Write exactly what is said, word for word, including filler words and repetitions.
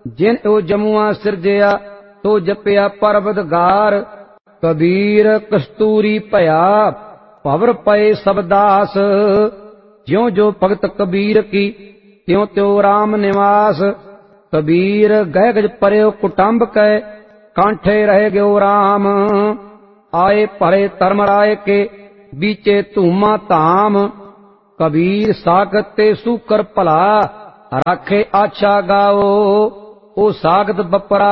जिन ओ जमुआ सिरजिया तो जपिया परवदगार। कबीर कस्तूरी भया भवर पए सब दास। ज्यों जो भगत कबीर की त्यों त्यों राम निवास। कबीर गह गज परयो कुटुंब कै कांठे रह गयो राम। आए भरे धर्मराय के बीचे धूमा धाम। कबीर सागत ते सूकर भला राखे आछा गाओ। ओ सागत बपरा